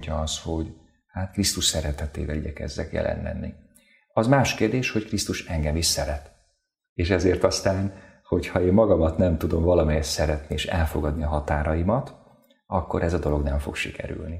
alapítja az, hogy hát Krisztus szeretetével igyekezzek jelen lenni. Az más kérdés, hogy Krisztus engem is szeret. És ezért aztán, hogyha én magamat nem tudom valamelyest szeretni és elfogadni a határaimat, akkor ez a dolog nem fog sikerülni.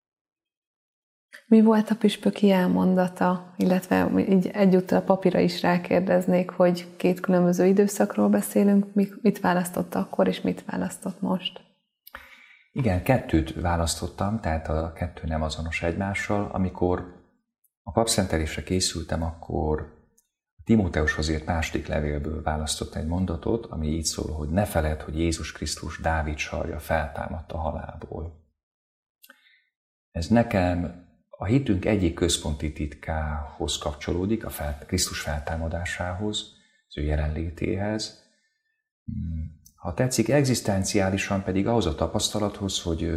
Mi volt a püspöki elmondata, illetve így egyúttal a papira is rákérdeznék, hogy két különböző időszakról beszélünk, mit választott akkor, és mit választott most? Igen, kettőt választottam, tehát a kettő nem azonos egymással. Amikor a papszentelésre készültem, akkor Timóteushoz írt második levélből választottam egy mondatot, ami így szól, hogy ne feledd, hogy Jézus Krisztus Dávid sarja feltámadt a halálból. Ez nekem a hitünk egyik központi titkához kapcsolódik, Krisztus feltámadásához, az ő jelenlétéhez. Ha tetszik, egzisztenciálisan pedig ahhoz a tapasztalathoz, hogy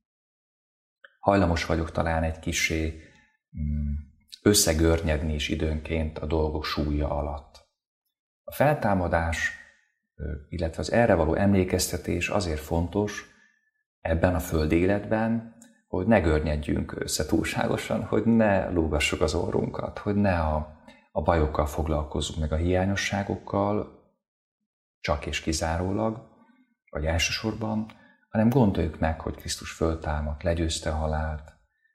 hajlamos vagyok talán egy kissé összegörnyedni is időnként a dolgok súlya alatt. A feltámadás, illetve az erre való emlékeztetés azért fontos ebben a földi életben, hogy ne görnyedjünk össze túlságosan, hogy ne lógassuk az orrunkat, hogy ne a bajokkal foglalkozzunk meg a hiányosságokkal, csak és kizárólag, vagy elsősorban, hanem gondoljuk meg, hogy Krisztus föltámadt, legyőzte a halált,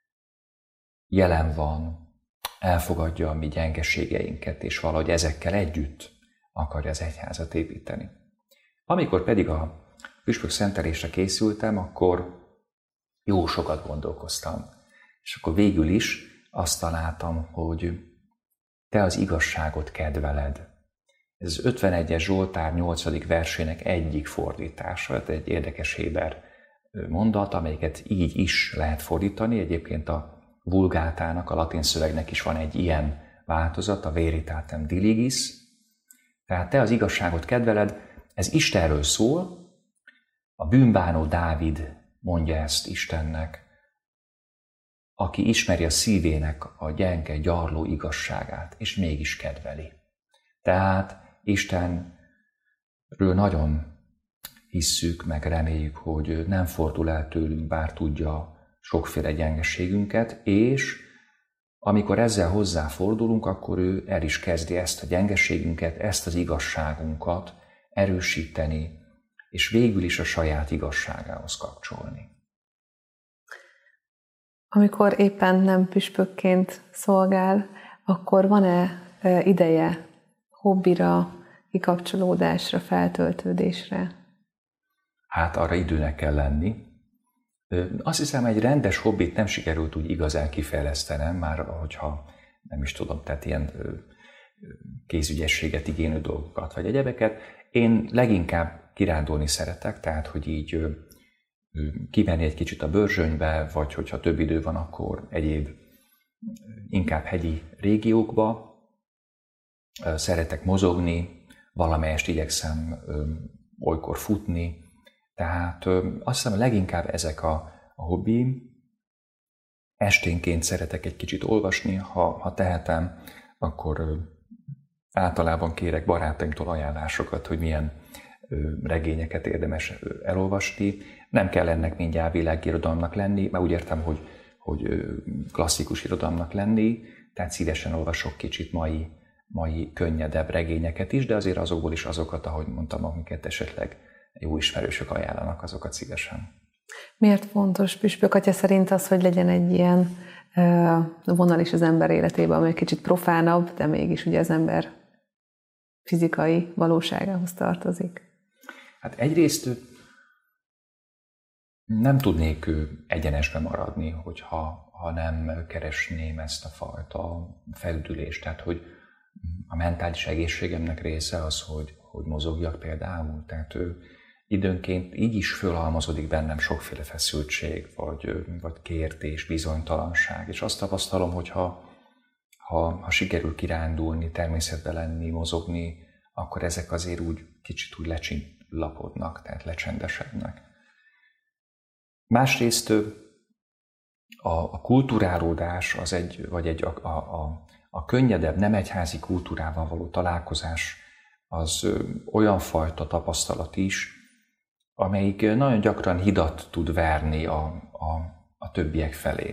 jelen van, elfogadja a mi gyengeségeinket, és valahogy ezekkel együtt akarja az egyházat építeni. Amikor pedig a püspök szentelésre készültem, akkor jó sokat gondolkoztam, és akkor végül is azt találtam, hogy te az igazságot kedveled. Ez az 51-es Zsoltár 8. versének egyik fordítása, egy érdekes héber mondat, amelyiket így is lehet fordítani. Egyébként a Vulgátának, a latin szövegnek is van egy ilyen változat, a Veritatem diligis. Tehát te az igazságot kedveled, ez Istenről szól, a bűnbánó Dávid mondja ezt Istennek, aki ismeri a szívének a gyenge, gyarló igazságát, és mégis kedveli. Tehát Istenről nagyon hisszük, meg reméljük, hogy nem fordul el tőlünk, bár tudja sokféle gyengeségünket, és amikor ezzel hozzáfordulunk, akkor ő el is kezdi ezt a gyengeségünket, ezt az igazságunkat erősíteni, és végül is a saját igazságához kapcsolni. Amikor éppen nem püspökként szolgál, akkor van-e ideje hobbira, kikapcsolódásra, feltöltődésre? Hát arra időnek kell lenni. Azt hiszem, egy rendes hobbit nem sikerült úgy igazán kifejlesztenem, már hogyha nem is tudom, tehát ilyen kézügyességet igénylő dolgokat, vagy egyebeket. Én leginkább kirándulni szeretek, tehát hogy így kimenni egy kicsit a Börzsönybe, vagy hogyha több idő van, akkor egyéb inkább hegyi régiókba. Szeretek mozogni, valamelyest igyekszem olykor futni, tehát azt hiszem leginkább ezek a hobbiim. Esténként szeretek egy kicsit olvasni, ha tehetem, akkor általában kérek barátaimtól ajánlásokat, hogy milyen regényeket érdemes elolvasni. Nem kell ennek mindjárt világirodalomnak lenni, mert úgy értem, hogy klasszikus irodalomnak lenni, tehát szívesen olvasok kicsit mai könnyedebb regényeket is, de azért azokból is azokat, ahogy mondtam, amiket esetleg jó ismerősök ajánlanak, azokat szívesen. Miért fontos püspök atya szerint az, hogy legyen egy ilyen vonal is az ember életében, ami egy kicsit profánabb, de mégis ugye az ember fizikai valóságához tartozik? Hát egyrészt nem tudnék egyenesbe maradni, ha nem keresném ezt a fajta felüdülést. Tehát, hogy a mentális egészségemnek része az, hogy mozogjak például. Tehát időnként így is fölhalmozódik bennem sokféle feszültség, vagy kértés, bizonytalanság. És azt tapasztalom, hogy ha sikerül kirándulni, természetben lenni, mozogni, akkor ezek azért úgy kicsit úgy lecsillapodnak, tehát lecsendesednek. Másrészt a kulturálódás, a könnyedebb, nem egyházi kultúrával való találkozás az olyan fajta tapasztalat is, amelyik nagyon gyakran hidat tud verni a többiek felé.